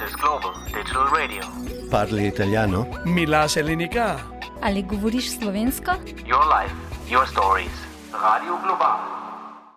is Global Digital Radio. Parli italiano? Mi lase linika. Ali govoriš slovensko? Your life, your stories. Radio Global.